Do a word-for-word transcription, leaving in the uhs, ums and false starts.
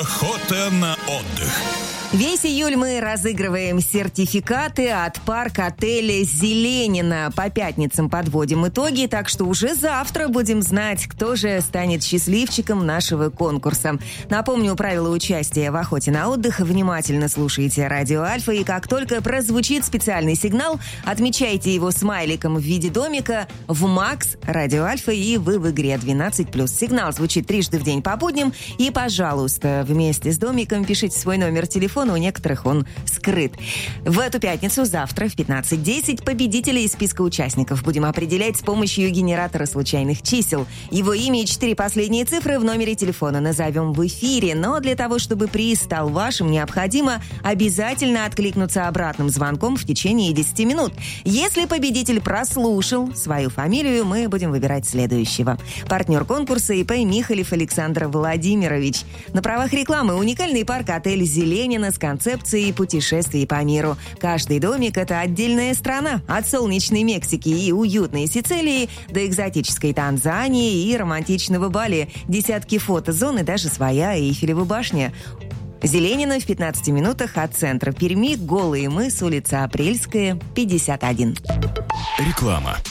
Охота на отдых. Весь июль мы разыгрываем сертификаты от парк-отеля «Зеленина». По пятницам подводим итоги, так что уже завтра будем знать, кто же станет счастливчиком нашего конкурса. Напомню правила участия в охоте на отдых. Внимательно слушайте радио Альфа, и как только прозвучит специальный сигнал, отмечайте его смайликом в виде домика в Макс радио Альфа, и вы в игре двенадцать плюс. Сигнал звучит трижды в день по будням, и, пожалуйста, вместе с домиком пишите свой номер телефона. У некоторых он скрыт. В эту пятницу, завтра в пятнадцать десять, победителей из списка участников будем определять с помощью генератора случайных чисел. Его имя и четыре последние цифры в номере телефона назовем в эфире, но для того, чтобы приз стал вашим, необходимо обязательно откликнуться обратным звонком в течение десяти минут. Если победитель прослушал свою фамилию, мы будем выбирать следующего. Партнер конкурса ИП Михалев Александр Владимирович. На правах рекламы уникальный парк-отель «Зеленина» с концепцией путешествий по миру. Каждый домик – это отдельная страна. От солнечной Мексики и уютной Сицилии до экзотической Танзании и романтичного Бали. Десятки фотозон и даже своя Эйфелева башня. «Зеленина» в пятнадцати минутах от центра Перми, Голый мыс, улица Апрельская, пятьдесят один. Реклама.